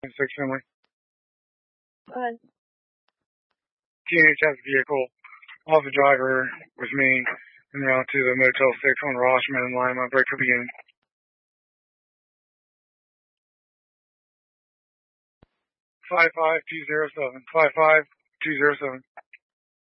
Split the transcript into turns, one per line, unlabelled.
Six family.
Good.
Teenage has a vehicle. Off the driver with me and route to the Motel 6 on Rossman and Lima. Break for beginning. 55207. 55207.